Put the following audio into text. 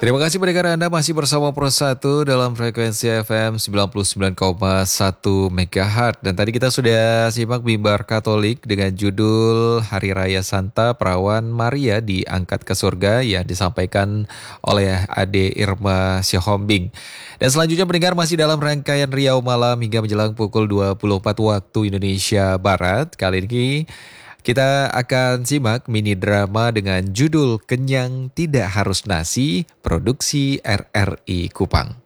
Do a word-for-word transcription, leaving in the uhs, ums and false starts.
Terima kasih pendengar Anda masih bersama Pro satu dalam frekuensi F M sembilan puluh sembilan koma satu MHz. Dan tadi kita sudah simak mimbar Katolik dengan judul Hari Raya Santa Perawan Maria diangkat ke surga yang disampaikan oleh Ade Irma Syohombing. Dan selanjutnya pendengar masih dalam rangkaian Riau Malam hingga menjelang pukul dua puluh empat waktu Indonesia Barat. Kali ini kita akan simak mini drama dengan judul Kenyang Tidak Harus Nasi, produksi R R I Kupang.